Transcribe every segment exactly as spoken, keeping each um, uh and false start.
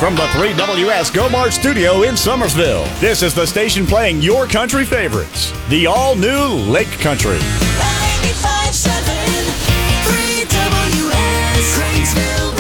From the three W S Go Mart studio in Summersville, this is the station playing your country favorites. The all-new Lake Country. ninety-five point seven, three W S, Cranesville,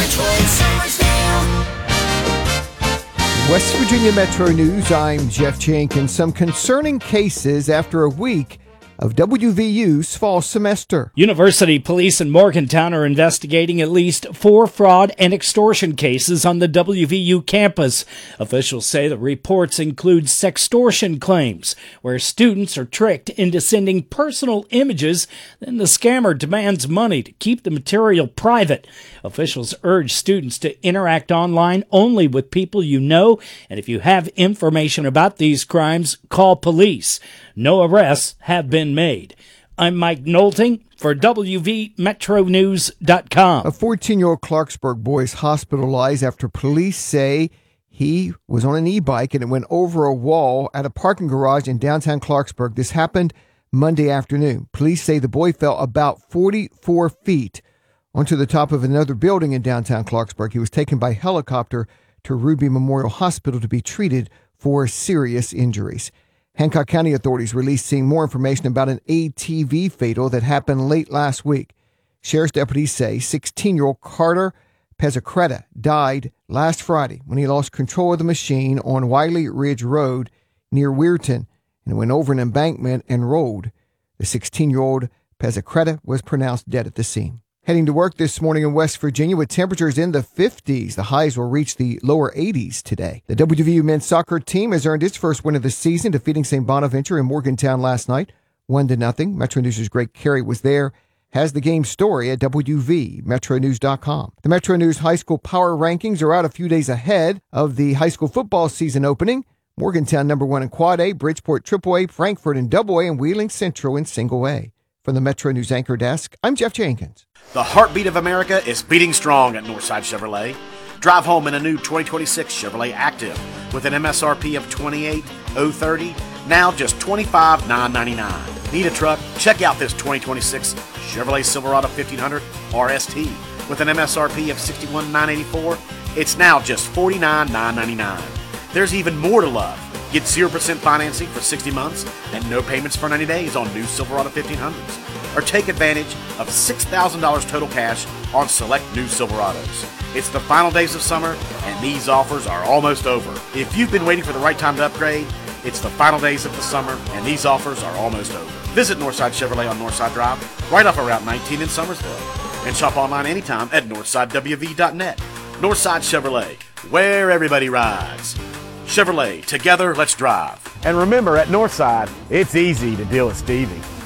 Richwood, Summersville. West Virginia Metro News, I'm Jeff Jenkins. Some concerning cases after a week of W V U's fall semester. University police in Morgantown are investigating at least four fraud and extortion cases on the W V U campus. Officials say the reports include sextortion claims, where students are tricked into sending personal images, then the scammer demands money to keep the material private. Officials urge students to interact online only with people you know, and if you have information about these crimes, call police. No arrests have been made. I'm Mike Nolting for W V Metro News dot com. A fourteen-year-old Clarksburg boy is hospitalized after police say he was on an e-bike and it went over a wall at a parking garage in downtown Clarksburg. This happened Monday afternoon. Police say the boy fell about forty-four feet onto the top of another building in downtown Clarksburg. He was taken by helicopter to Ruby Memorial Hospital to be treated for serious injuries. Hancock County authorities releasing more information about an A T V fatal that happened late last week. Sheriff's deputies say sixteen-year-old Carter Pezzacreta died last Friday when he lost control of the machine on Wiley Ridge Road near Weirton and went over an embankment and rolled. The sixteen-year-old Pezzacreta was pronounced dead at the scene. Heading to work this morning in West Virginia with temperatures in the fifties. The highs will reach the lower eighties today. The W V U men's soccer team has earned its first win of the season, defeating Saint Bonaventure in Morgantown last night, one to nothing. Metro News' Greg Carey was there, has the game story at W V Metro News dot com. The Metro News high school power rankings are out a few days ahead of the high school football season opening. Morgantown number one in Quad A, Bridgeport Triple A, Frankfort in Double A, and Wheeling Central in Single A. From the Metro News Anchor Desk, I'm Jeff Jenkins. The heartbeat of America is beating strong at Northside Chevrolet. Drive home in a new twenty twenty-six Chevrolet Active with an M S R P of twenty-eight thousand thirty, now just twenty-five thousand nine hundred ninety-nine dollars. Need a truck? Check out this twenty twenty-six Chevrolet Silverado fifteen hundred R S T with an M S R P of sixty-one thousand nine hundred eighty-four dollars. It's now just forty-nine thousand nine hundred ninety-nine dollars. There's even more to love. Get zero percent financing for sixty months and no payments for ninety days on new Silverado fifteen hundreds. Or take advantage of six thousand dollars total cash on select new Silverados. It's the final days of summer, and these offers are almost over. If you've been waiting for the right time to upgrade, it's the final days of the summer, and these offers are almost over. Visit Northside Chevrolet on Northside Drive, right off of Route nineteen in Summersville. And shop online anytime at northside w v dot net. Northside Chevrolet, where everybody rides. Chevrolet, together, let's drive. And remember, at Northside, it's easy to deal with Stevie.